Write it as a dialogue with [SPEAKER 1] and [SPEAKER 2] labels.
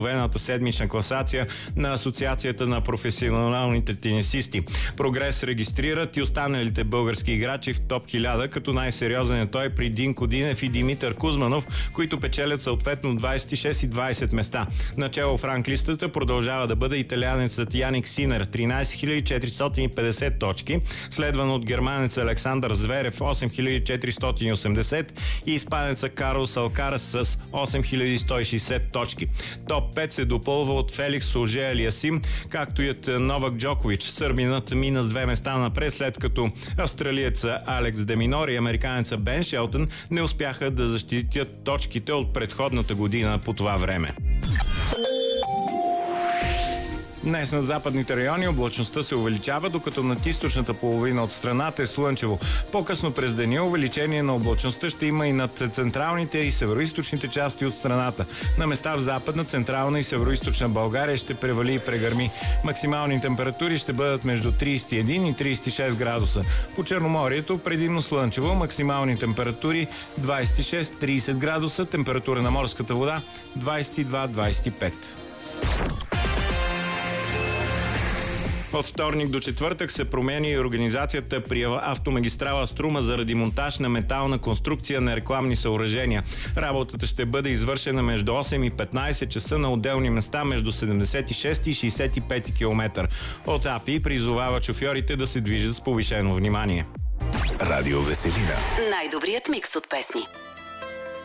[SPEAKER 1] обновената седмична класация на Асоциацията на професионалните тенисисти. Прогрес регистрират и останалите български играчи в топ 1000, като най-сериозен е той при Динко Динев и Димитър Кузманов, които печелят съответно 26 и 20 места. Начело в ранглистата продължава да бъде италианецът Яник Синер 13 450 точки, следван от германец Александър Зверев 8480 и испанеца Карлос Алкарас с 8160 точки. Топ 5 се допълва от Феликс Соже Алиасим, както и от Новак Джокович. Сърбинът мина с 2 места напред, след като австралиеца Алекс Деминор и американеца Бен Шелтън не успяха да защитят точките от предходната година по това време. Днес на западните райони облачността се увеличава, докато над източната половина от страната е слънчево. По-късно през деня увеличение на облачността ще има и над централните и североизточните части от страната. На места в западна, централна и североизточна България ще превали и прегърми. Максимални температури ще бъдат между 31 и 36 градуса. По Черноморието предимно слънчево, максимални температури 26-30 градуса, температура на морската вода 22-25. От вторник до четвъртък се променя и организацията при автомагистрала Струма заради монтаж на метална конструкция на рекламни съоръжения. Работата ще бъде извършена между 8 и 15 часа на отделни места между 76 и 65 км. От АПИ призовава шофьорите да се движат с повишено внимание.
[SPEAKER 2] Радио Веселина.
[SPEAKER 3] Най-добрият микс от песни.